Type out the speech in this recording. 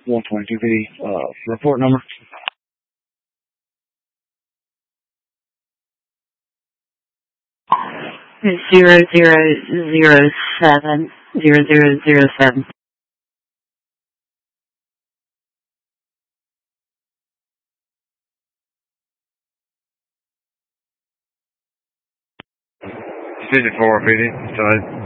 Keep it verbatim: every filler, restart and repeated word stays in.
one twenty-two P D. Uh, report number. Zero zero zero seven zero zero zero seven. fifty-four P D. Sorry.